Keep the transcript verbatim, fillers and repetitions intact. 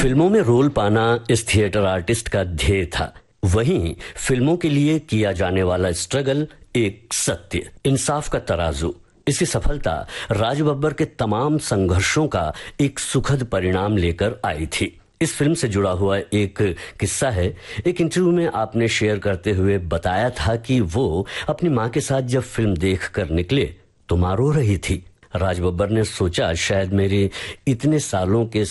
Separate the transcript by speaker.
Speaker 1: फिल्मों में रोल पाना इस थिएटर आर्टिस्ट का ध्येय था। वहीं फिल्मों के लिए किया जाने वाला स्ट्रगल एक सत्य, इंसाफ का तराजू। इसकी सफलता राज बब्बर के तमाम संघर्षों का एक सुखद परिणाम लेकर आई थी। इस फिल्म से जुड़ा हुआ एक किस्सा है। एक इंटरव्यू में आपने शेयर करते हुए बताया था कि वो अपनी माँ के साथ जब फिल्म देख कर निकले तो माँ रो रही थी। राज बब्बर ने सोचा शायद मेरे इतने सालों के